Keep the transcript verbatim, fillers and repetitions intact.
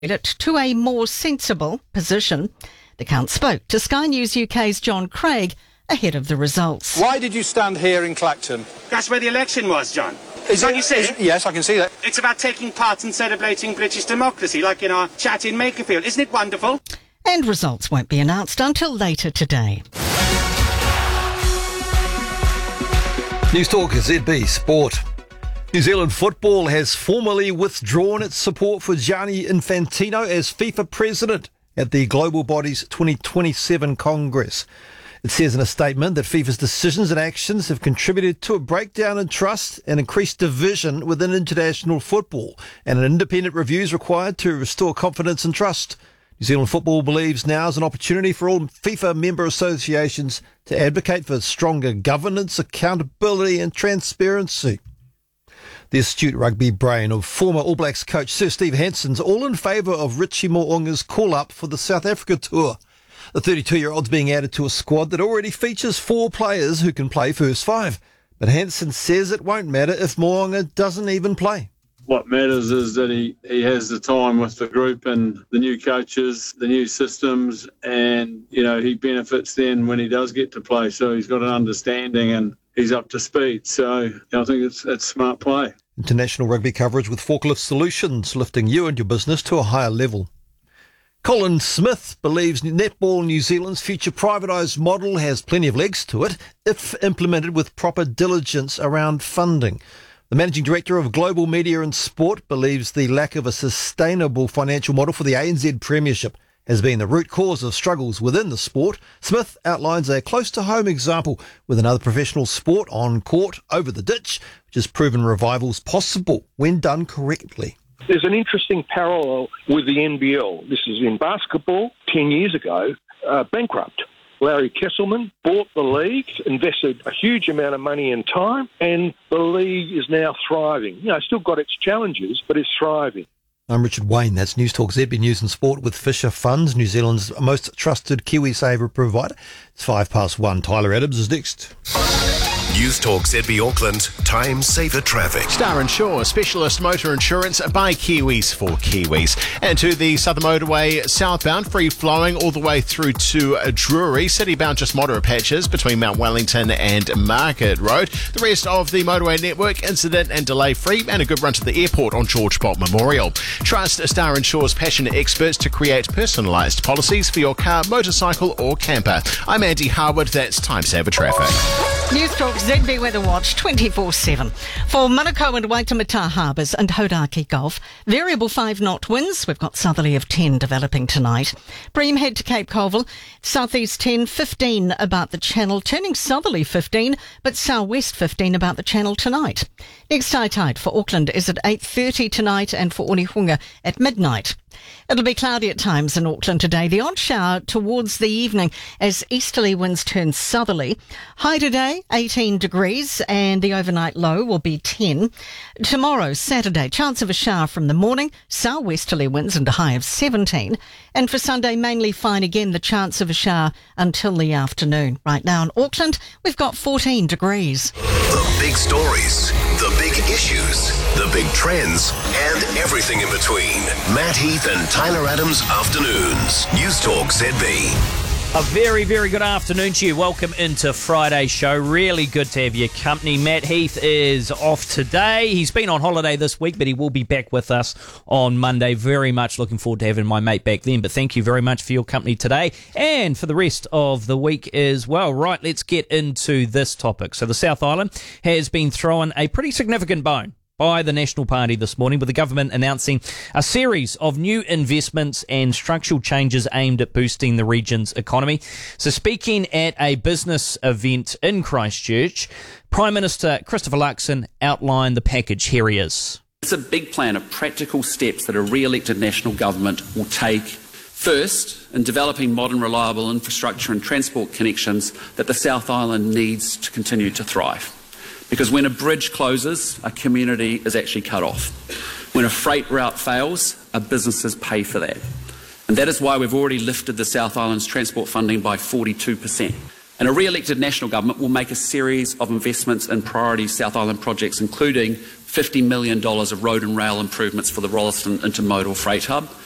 it to a more sensible position. The count spoke to Sky News U K's John Craig ahead of the results. Why did you stand here in Clacton? That's where the election was, John. Is Can't it, you see is, it? Yes, I can see that. It's about taking part in celebrating British democracy, like in our chat in Makerfield. Isn't it wonderful? And results won't be announced until later today. News Talk Z B Sport. New Zealand football has formally withdrawn its support for Gianni Infantino as FIFA president at the global body's twenty twenty-seven Congress. It says in a statement that FIFA's decisions and actions have contributed to a breakdown in trust and increased division within international football, and an independent review is required to restore confidence and trust. New Zealand football believes now is an opportunity for all FIFA member associations to advocate for stronger governance, accountability and transparency. The astute rugby brain of former All Blacks coach Sir Steve Hansen's all in favour of Richie Mo'unga's call-up for the South Africa tour. The thirty-two-year-old's being added to a squad that already features four players who can play first five. But Hansen says it won't matter if Mo'unga doesn't even play. What matters is that he, he has the time with the group and the new coaches, the new systems, and, you know, he benefits then when he does get to play. So he's got an understanding and he's up to speed. So you know, I think it's, it's smart play. International rugby coverage with Forklift Solutions, lifting you and your business to a higher level. Colin Smith believes Netball New Zealand's future privatised model has plenty of legs to it if implemented with proper diligence around funding. The Managing Director of Global Media and Sport believes the lack of a sustainable financial model for the A N Z Premiership has been the root cause of struggles within the sport. Smith outlines a close-to-home example with another professional sport on court over the ditch, which has proven revivals possible when done correctly. There's an interesting parallel with the N B L. This is in basketball. Ten years ago, uh, bankrupt. Larry Kesselman bought the league, invested a huge amount of money and time, and the league is now thriving. You know, still got its challenges, but it's thriving. I'm Richard Wayne. That's News Talk Z B News and Sport with Fisher Funds, New Zealand's most trusted KiwiSaver provider. It's five past one. Tyler Adams is next. News Talk Z B Auckland, time saver traffic. Star Insure, specialist motor insurance by Kiwis for Kiwis. And to the Southern Motorway southbound, free flowing all the way through to Drury. City-bound just moderate patches between Mount Wellington and Market Road. The rest of the motorway network, incident and delay free, and a good run to the airport on George Bolt Memorial. Trust Star Insure's passionate experts to create personalised policies for your car, motorcycle or camper. I'm Andy Harwood, that's time saver traffic. News Talk Z B Weather Watch twenty-four seven. For Manukau and Waitemata Harbours and Hodaki Gulf, variable five knot winds. We've got southerly of ten developing tonight. Bream head to Cape Colville, southeast ten, fifteen about the channel, turning southerly fifteen, but southwest fifteen about the channel tonight. Next high tide for Auckland is at eight thirty tonight and for Onehunga at midnight. It'll be cloudy at times in Auckland today. The odd shower towards the evening as easterly winds turn southerly. High today, eighteen degrees, and the overnight low will be ten. Tomorrow, Saturday, chance of a shower from the morning, southwesterly winds and a high of seventeen. And for Sunday, mainly fine again, the chance of a shower until the afternoon. Right now in Auckland, we've got fourteen degrees. The big stories, the big issues, the big trends, and everything in between. Matt Heath and Tyler Adams Afternoons. News Talk Z B. A very, very good afternoon to you. Welcome into Friday's show. Really good to have your company. Matt Heath is off today. He's been on holiday this week, but he will be back with us on Monday. Very much looking forward to having my mate back then. But thank you very much for your company today and for the rest of the week as well. Right, let's get into this topic. So the South Island has been throwing a pretty significant bone by the National Party this morning, with the government announcing a series of new investments and structural changes aimed at boosting the region's economy. So speaking at a business event in Christchurch, Prime Minister Christopher Luxon outlined the package. Here he is. It's a big plan of practical steps that a re-elected national government will take. First, in developing modern, reliable infrastructure and transport connections that the South Island needs to continue to thrive. Because when a bridge closes, a community is actually cut off. When a freight route fails, our businesses pay for that. And that is why we've already lifted the South Island's transport funding by forty-two percent. And a re-elected national government will make a series of investments in priority South Island projects, including fifty million dollars of road and rail improvements for the Rolleston Intermodal Freight Hub,